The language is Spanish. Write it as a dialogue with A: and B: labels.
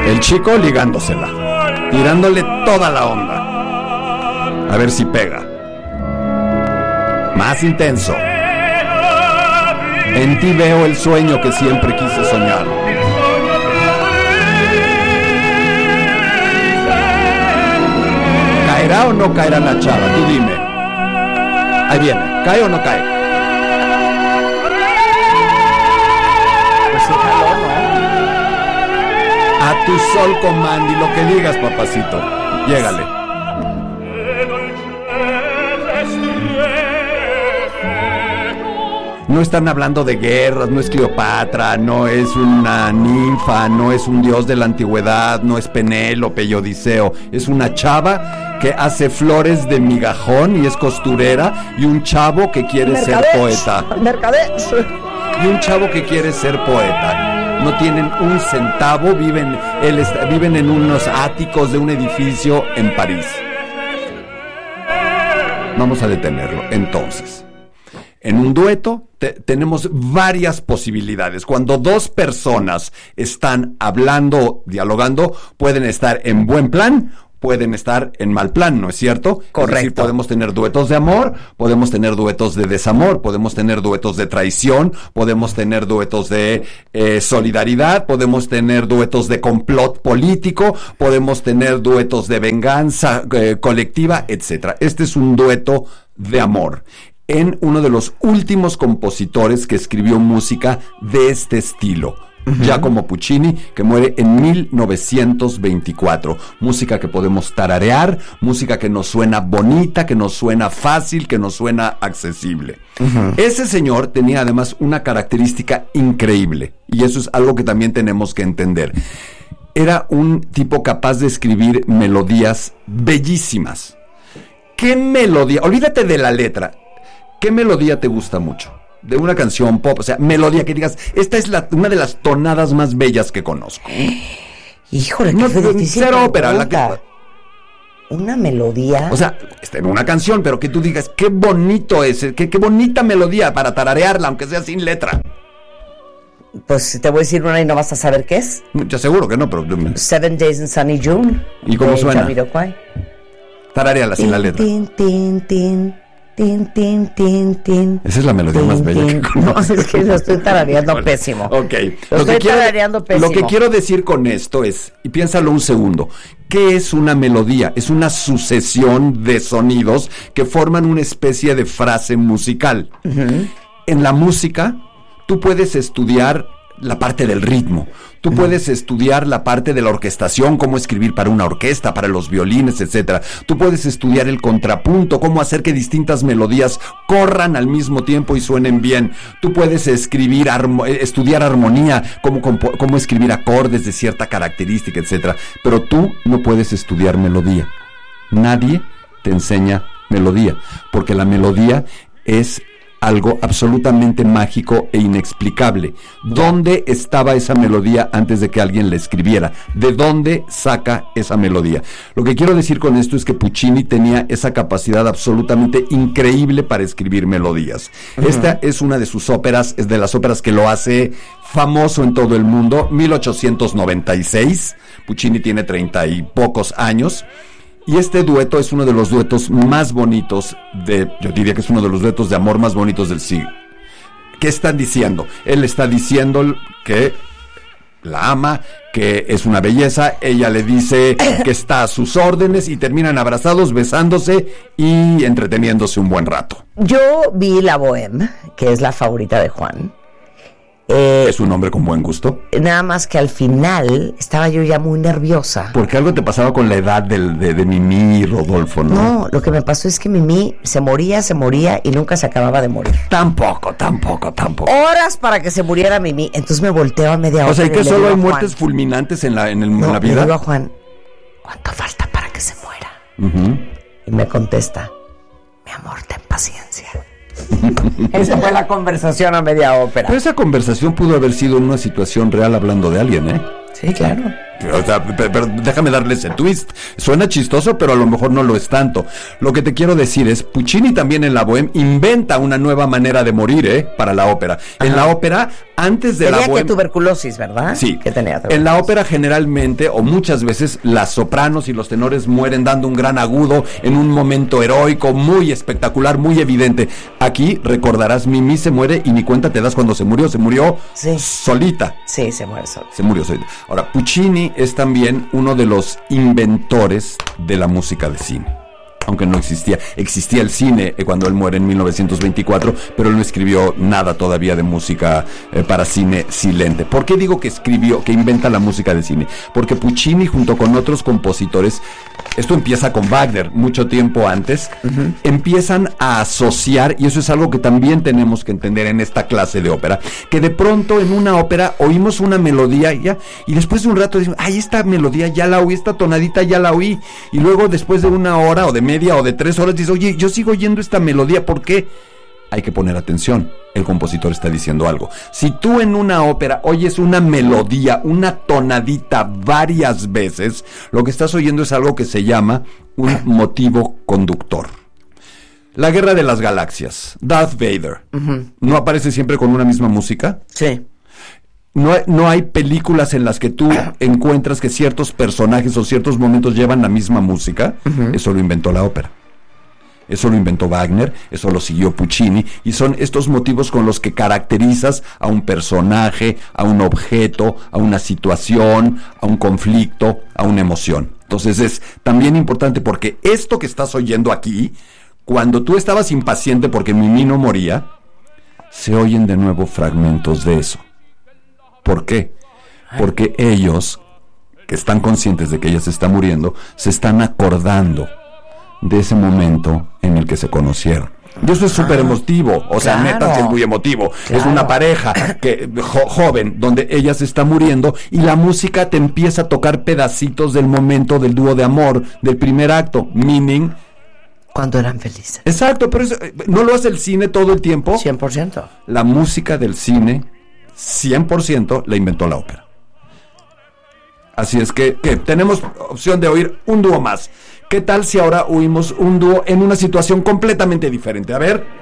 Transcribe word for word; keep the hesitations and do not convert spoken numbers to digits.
A: El chico ligándosela, tirándole toda la onda. A ver si pega. Más intenso. En ti veo el sueño que siempre quise soñar. ¿Caerá o no caerá la chava? Tú dime. Ahí viene. ¿Cae o no cae?
B: Pues sí, jaló, ¿no?
A: A tu sol comandi, lo que digas, papacito. Llégale. No están hablando de guerras, no es Cleopatra, no es una ninfa, no es un dios de la antigüedad, no es Penélope y Odiseo. Es una chava que hace flores de migajón y es costurera, y un chavo que quiere
B: Mercadez,
A: ser poeta.
B: Mercadez.
A: Y un chavo que quiere ser poeta. No tienen un centavo, viven, él está, viven en unos áticos de un edificio en París. Vamos a detenerlo. Entonces, en un dueto te, tenemos varias posibilidades. Cuando dos personas están hablando, dialogando, pueden estar en buen plan, pueden estar en mal plan, ¿no es cierto?
B: Correcto.
A: Es decir, podemos tener duetos de amor, podemos tener duetos de desamor, podemos tener duetos de traición, podemos tener duetos de eh, solidaridad, podemos tener duetos de complot político, podemos tener duetos de venganza eh, colectiva, etcétera. Este es un dueto de amor en uno de los últimos compositores que escribió música de este estilo, uh-huh. Giacomo Puccini, que muere en mil novecientos veinticuatro. Música que podemos tararear, música que nos suena bonita, que nos suena fácil, que nos suena accesible. Uh-huh. Ese señor tenía además una característica increíble, y eso es algo que también tenemos que entender. Era un tipo capaz de escribir melodías bellísimas. ¿Qué melodía? Olvídate de la letra. ¿Qué melodía te gusta mucho? De una canción pop, o sea, melodía que digas, esta es la, una de las tonadas más bellas que conozco.
B: Híjole,
A: no,
B: qué difícil.
A: Cero ópera, la que...
B: Una melodía.
A: O sea, está en una canción, pero que tú digas, qué bonito es, qué, qué bonita melodía para tararearla, aunque sea sin letra.
B: Pues te voy a decir una y no vas a saber qué es.
A: Yo seguro que no, pero...
B: Seven Days in Sunny June.
A: ¿Y cómo suena?
B: Jamiroquai.
A: Tarareala sin la letra.
B: Tin, tin, tin. Tin, tin, tin, tin.
A: Esa es la melodía
B: tin,
A: más bella
B: tin.
A: que conozco.
B: No, es que lo estoy tarareando pésimo.
A: Ok.
B: Lo, lo estoy
A: que quiero,
B: tarareando pésimo.
A: Lo que quiero decir con esto es, y piénsalo un segundo, ¿qué es una melodía? Es una sucesión de sonidos que forman una especie de frase musical. Uh-huh. En la música, tú puedes estudiar la parte del ritmo. Tú puedes estudiar la parte de la orquestación, cómo escribir para una orquesta, para los violines, etcétera. Tú puedes estudiar el contrapunto, cómo hacer que distintas melodías corran al mismo tiempo y suenen bien. Tú puedes escribir, armo, estudiar armonía, cómo, cómo, cómo escribir acordes de cierta característica, etcétera. Pero tú no puedes estudiar melodía. Nadie te enseña melodía, porque la melodía es algo absolutamente mágico e inexplicable. ¿Dónde estaba esa melodía antes de que alguien la escribiera? ¿De dónde saca esa melodía? Lo que quiero decir con esto es que Puccini tenía esa capacidad absolutamente increíble para escribir melodías. Uh-huh. Esta es una de sus óperas, es de las óperas que lo hace famoso en todo el mundo. mil ochocientos noventa y seis, Puccini tiene treinta y pocos años. Y este dueto es uno de los duetos más bonitos de, yo diría que es uno de los duetos de amor más bonitos del siglo. ¿Qué están diciendo? Él está diciendo que la ama, que es una belleza, ella le dice que está a sus órdenes y terminan abrazados, besándose y entreteniéndose un buen rato.
B: Yo vi La Bohème, que es la favorita de Juan.
A: Eh, es un hombre con buen gusto.
B: Nada más que al final estaba yo ya muy nerviosa.
A: Porque algo te pasaba con la edad del, de, de Mimi y Rodolfo, ¿no?
B: No, lo que me pasó es que Mimi se moría, se moría y nunca se acababa de morir.
A: Tampoco, tampoco, tampoco.
B: Horas para que se muriera Mimi. Entonces me volteo a media hora.
A: O sea, ¿y que solo hay muertes fulminantes en la, en el,
B: no,
A: en la vida?
B: Le digo a Juan, ¿cuánto falta para que se muera? Uh-huh. Y me contesta, mi amor, ten paciencia. Esa fue la conversación a media ópera.
A: Pero esa conversación pudo haber sido en una situación real hablando de alguien, ¿eh?
B: Sí, claro.
A: O sea, pero, pero déjame darle ese twist. Suena chistoso, pero a lo mejor no lo es tanto. Lo que te quiero decir es, Puccini también en La Bohème inventa una nueva manera de morir, ¿eh? Para la ópera. Ajá. En la ópera Antes de
B: tenía
A: la bohemia...
B: que tuberculosis, ¿verdad?
A: Sí.
B: Que tenía tuberculosis.
A: En la ópera generalmente, o muchas veces, las sopranos y los tenores mueren dando un gran agudo en un momento heroico, muy espectacular, muy evidente. Aquí, recordarás, Mimi se muere y ni cuenta te das cuando se murió. Se murió
B: sí.
A: solita.
B: Sí, se muere solita.
A: Se murió solita. Ahora, Puccini es también uno de los inventores de la música de cine. Aunque no existía, existía el cine eh, cuando él muere en mil novecientos veinticuatro, pero él no escribió nada todavía de música eh, para cine silente. ¿Por qué digo que escribió, que inventa la música de cine? Porque Puccini, junto con otros compositores, esto empieza con Wagner, mucho tiempo antes, uh-huh. empiezan a asociar, y eso es algo que también tenemos que entender en esta clase de ópera, que de pronto en una ópera oímos una melodía y ya, y después de un rato decimos, ay, esta melodía ya la oí, esta tonadita ya la oí, y luego después de una hora o de media o de tres horas dices, oye, yo sigo oyendo esta melodía, ¿por qué? Hay que poner atención, el compositor está diciendo algo. Si tú en una ópera oyes una melodía, una tonadita varias veces, lo que estás oyendo es algo que se llama un motivo conductor. La Guerra de las Galaxias, Darth Vader, uh-huh. ¿no aparece siempre con una misma música?
B: Sí.
A: No hay, no hay películas en las que tú encuentras que ciertos personajes o ciertos momentos llevan la misma música. Uh-huh. Eso lo inventó la ópera. Eso lo inventó Wagner, eso lo siguió Puccini, y son estos motivos con los que caracterizas a un personaje, a un objeto, a una situación, a un conflicto, a una emoción. Entonces es también importante porque esto que estás oyendo aquí, cuando tú estabas impaciente porque Mimi no moría, se oyen de nuevo fragmentos de eso. ¿Por qué? Porque ellos, que están conscientes de que ella se está muriendo, se están acordando de ese momento en el que se conocieron. Y eso es súper emotivo, o sea,
B: claro,
A: neta, es muy emotivo.
B: Claro.
A: Es una pareja que jo- joven, donde ella se está muriendo y la música te empieza a tocar pedacitos del momento del dúo de amor, del primer acto, meaning...
B: Cuando eran felices.
A: Exacto, pero eso, ¿no lo hace el cine todo el tiempo?
B: cien por ciento.
A: La música del cine, cien por ciento, la inventó la ópera. Así es que, que tenemos opción de oír un dúo más. ¿Qué tal si ahora oímos un dúo en una situación completamente diferente? A ver...